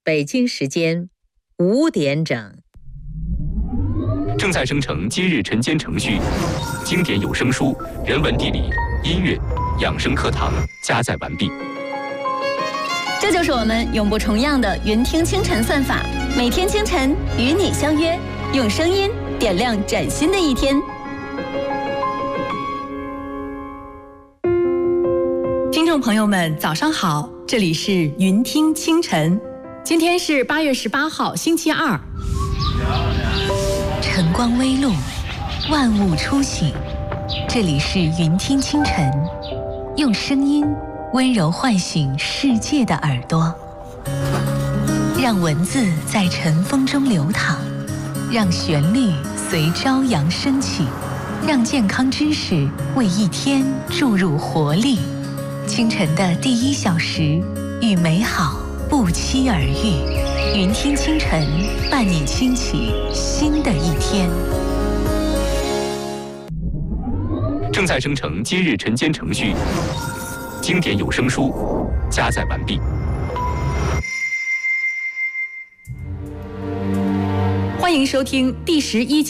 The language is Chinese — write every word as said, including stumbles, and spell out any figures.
北京时间五点整。 正在生成今日晨间程序，经典有声书、人文地理、音乐、养生课堂加载完毕。 这就是我们永不重样的云听清晨算法，每天清晨与你相约，用声音点亮崭新的一天。 听众朋友们，早上好，这里是云听清晨，今天是八月十八号，星期二。 晨光微露，万物初醒，这里是云听清晨，用声音温柔唤醒世界的耳朵，让文字在晨风中流淌，让旋律随朝阳升起，让健康知识为一天注入活力。清晨的第一小时，与美好不期而遇，云听清晨，伴你轻启新的一天。 正在生成今日晨间程序，经典有声书加载完毕。 欢迎收听第十一期